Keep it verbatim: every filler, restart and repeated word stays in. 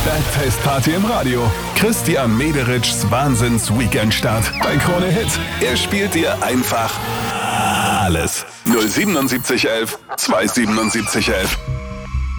Bergfestparty im Radio. Christian Mederitschs Wahnsinns-Weekendstart bei Krone Hit. Er spielt dir einfach alles. null siebenundsiebzig elf zwei siebenundsiebzig elf.